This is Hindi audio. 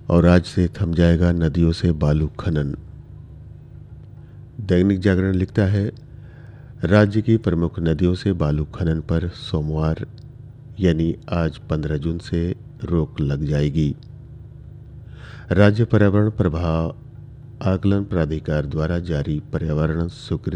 और आज से थम जाएगा नदियों से बालू खनन। दैनिक जागरण लिखता है, राज्य की प्रमुख नदियों से बालू खनन पर सोमवार यानी आज 15 जून से रोक लग जाएगी। राज्य पर्यावरण प्रभाव आकलन प्राधिकार द्वारा जारी पर्यावरण स्वीकृति